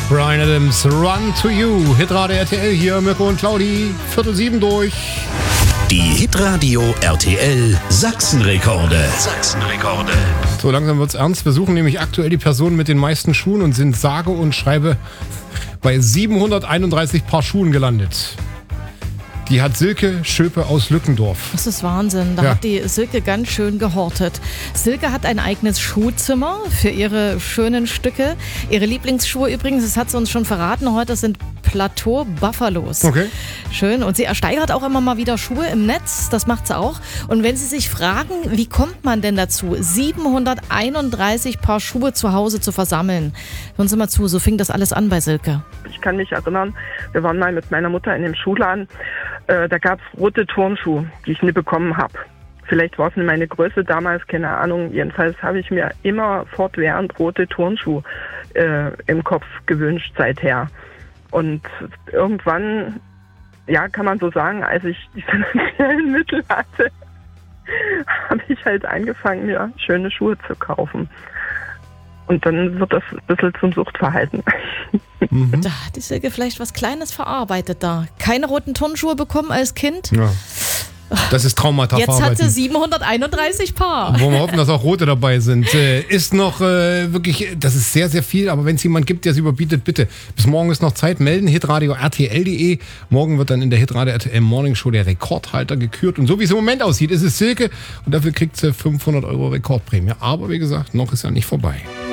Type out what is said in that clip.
Bryan Adams, Run to You. Hitradio RTL hier, Mirko und Claudi, 6:45 durch. Die Hitradio RTL Sachsenrekorde. Sachsenrekorde. So langsam wird's ernst. Wir suchen nämlich aktuell die Person mit den meisten Schuhen und sind sage und schreibe bei 731 Paar Schuhen gelandet. Die hat Silke Schöpe aus Lückendorf. Das ist Wahnsinn. Da hat die Silke ganz schön gehortet. Silke hat ein eigenes Schuhzimmer für ihre schönen Stücke. Ihre Lieblingsschuhe übrigens, das hat sie uns schon verraten heute, sind Plateau Buffalos. Okay. Schön. Und sie ersteigert auch immer mal wieder Schuhe im Netz. Das macht sie auch. Und wenn Sie sich fragen, wie kommt man denn dazu, 731 Paar Schuhe zu Hause zu versammeln? Hören Sie mal zu, so fing das alles an bei Silke. Ich kann mich erinnern, wir waren mal mit meiner Mutter in dem Schuhladen. Da gab es rote Turnschuhe, die ich nie bekommen habe. Vielleicht war es nicht meine Größe damals, keine Ahnung. Jedenfalls habe ich mir immer fortwährend rote Turnschuhe im Kopf gewünscht seither. Und irgendwann, ja, kann man so sagen, als ich die finanziellen Mittel hatte, habe ich halt angefangen, mir schöne Schuhe zu kaufen. Und dann wird das ein bisschen zum Suchtverhalten. Mhm. Da hat die Silke vielleicht was Kleines verarbeitet da. Keine roten Turnschuhe bekommen als Kind. Ja. Das ist Traumata Jetzt verarbeiten. hat sie 731 Paar. Wollen wir hoffen, dass auch rote dabei sind. Ist noch wirklich, das ist sehr, sehr viel, aber wenn es jemand gibt, der es überbietet, bitte. Bis morgen ist noch Zeit. Melden, hitradio rtl.de. Morgen wird dann in der Hitradio RTL Morning Show der Rekordhalter gekürt. Und so wie es im Moment aussieht, ist es Silke. Und dafür kriegt sie 500 € Rekordprämie. Aber wie gesagt, noch ist ja nicht vorbei.